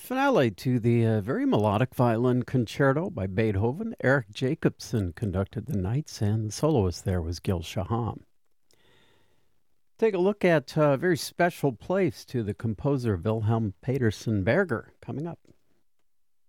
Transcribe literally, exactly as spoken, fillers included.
finale to the uh, very melodic violin concerto by Beethoven. Eric Jacobson conducted the Knights, and the soloist there was Gil Shaham. Take a look at a very special place to the composer Wilhelm Petersen Berger coming up.